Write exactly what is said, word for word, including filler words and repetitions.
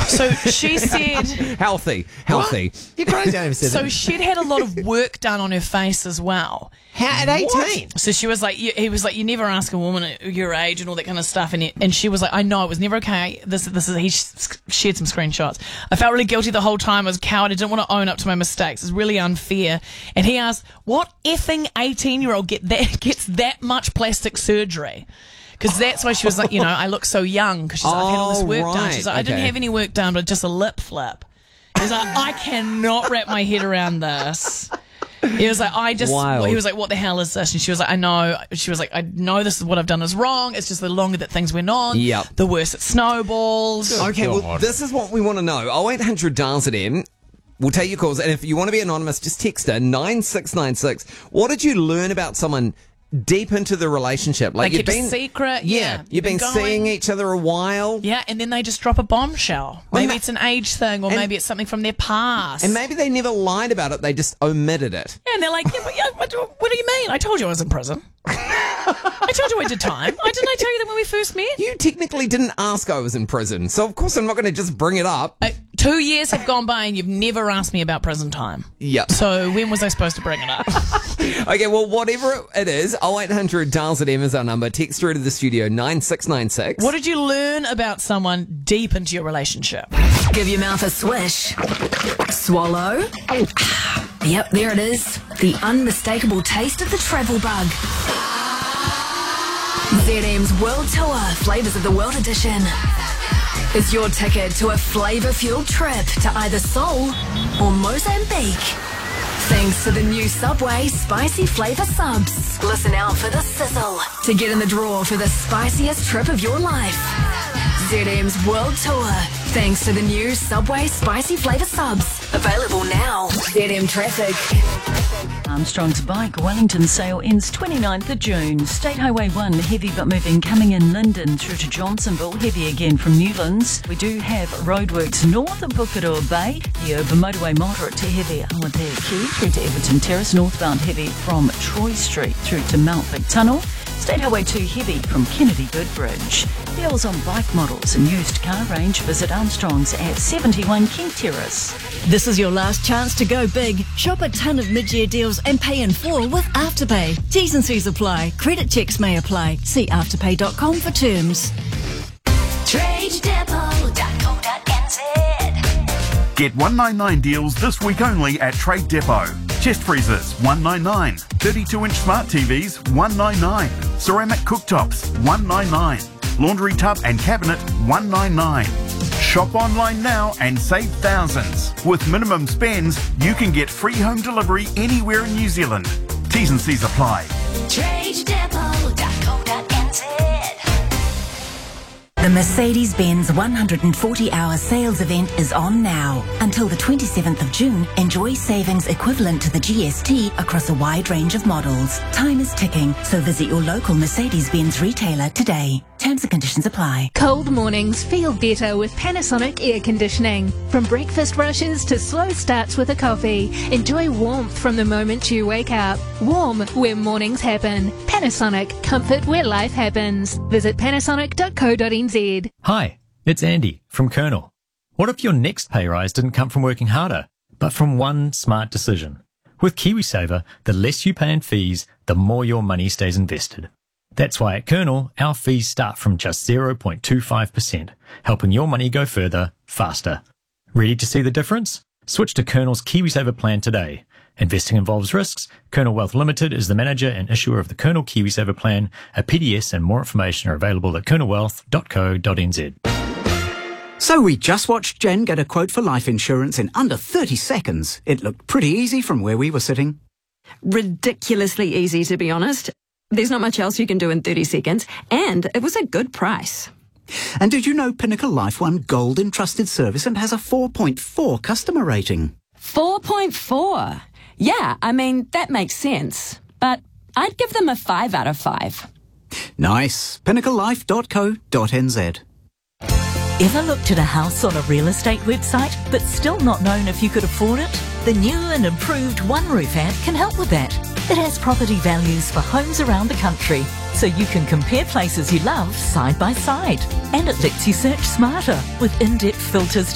So she said... healthy, healthy. What? You're crazy. I never said So that. she'd had a lot of work done on her face as well. How, at eighteen? So she was like, he was like, you never ask a woman your age and all that kind of stuff. And, it, and she was like, I know, it was never okay. This, this is, he shared some screenshots. I felt really guilty the whole time. I was a coward. I didn't want to own up to my mistakes. It's really unfair. And he asked, what effing eighteen year old get that, gets that much plastic surgery? Because that's why she was like, you know, I look so young. Because she's like, I've had all this work Oh, done. right, She's like, I didn't okay. have any work done, but just a lip flip. He's like, I cannot wrap my head around this. He was like, I just, Wild. he was like, what the hell is this? And she was like, I know. She was like, I know this is what I've done is wrong. It's just the longer that things went on, Yep. the worse it snowballs. Okay, well, God. this is what we want to know. oh eight hundred dials at M. We'll take your calls. And if you want to be anonymous, just text her nine six nine six. What did you learn about someone deep into the relationship? Like, you've kept a been secret. Yeah, Yeah. you've been, going. seeing each other a while. Yeah, and then they just drop a bombshell. Well, Maybe ma- it's an age thing, or and- maybe it's something from their past. And maybe they never lied about it. They just omitted it. Yeah, and they're like, yeah, but yeah, what, do- what do you mean? I told you I was in prison. I told you I did time. I didn't I tell you that when we first met? You technically didn't ask I was in prison, so of course I'm not going to just bring it up. Uh, two years have gone by and you've never asked me about prison time. Yep. So when was I supposed to bring it up? Okay, well, whatever it is, oh eight hundred dials at M is our number. Text through to the studio, nine six nine six. What did you learn about someone deep into your relationship? Give your mouth a swish. Swallow. Yep, there it is. The unmistakable taste of the travel bug. Z M's World Tour, Flavours of the World Edition, is your ticket to a flavour-fueled trip to either Seoul or Mozambique. Thanks to the new Subway Spicy Flavour Subs. Listen out for the sizzle to get in the draw for the spiciest trip of your life. Z M's World Tour. Thanks to the new Subway Spicy Flavour Subs. Available now. Z M Traffic. Armstrong's Bike Wellington sale ends twenty-ninth of June. State Highway one, heavy but moving, coming in Linden through to Johnsonville, heavy again from Newlands. We do have roadworks north of Pukeroa Bay. The urban motorway moderate to heavy Awadea Quay through to Everton Terrace, northbound heavy from Troy Street through to Mount Vic Tunnel. State Highway two heavy from Kennedy Good Bridge. Deals on bike models and used car range. Visit Armstrong's at seventy-one Kent Terrace. This is your last chance to go big. Shop a ton of mid-year deals and pay in full with Afterpay. T's and C's apply. Credit checks may apply. See afterpay dot com for terms. trade depot dot co dot n z. Get one ninety-nine deals this week only at Trade Depot. Chest freezers, one ninety-nine. thirty-two inch smart T Vs, one ninety-nine. Ceramic cooktops, one ninety-nine. Laundry tub and cabinet, one ninety-nine. Shop online now and save thousands. With minimum spends, you can get free home delivery anywhere in New Zealand. T's and C's apply. trade depot dot co dot n z. The Mercedes-Benz one hundred forty hour sales event is on now. Until the twenty-seventh of June, enjoy savings equivalent to the G S T across a wide range of models. Time is ticking, so visit your local Mercedes-Benz retailer today. Terms and conditions apply. Cold mornings feel better with Panasonic air conditioning. From breakfast rushes to slow starts with a coffee, enjoy warmth from the moment you wake up. Warm where mornings happen. Panasonic, comfort where life happens. Visit panasonic dot co dot n z. Hi, it's Andy from Colonel. What if your next pay rise didn't come from working harder, but from one smart decision? With KiwiSaver, the less you pay in fees, the more your money stays invested. That's why at Colonel, our fees start from just zero point two five percent, helping your money go further, faster. Ready to see the difference? Switch to Colonel's KiwiSaver plan today. Investing involves risks. Colonel Wealth Limited is the manager and issuer of the Colonel KiwiSaver plan. A P D S and more information are available at colonel wealth dot co dot n z. So we just watched Jen get a quote for life insurance in under thirty seconds. It looked pretty easy from where we were sitting. Ridiculously easy, to be honest. There's not much else you can do in thirty seconds, and it was a good price. And did you know Pinnacle Life won Gold in Trusted Service and has a four point four customer rating? four point four? Yeah, I mean, that makes sense. But I'd give them a five out of five. Nice. pinnacle life dot co dot n z. Ever looked at a house on a real estate website but still not known if you could afford it? The new and improved One Roof app can help with that. It has property values for homes around the country, so you can compare places you love side by side. And it lets you search smarter with in-depth filters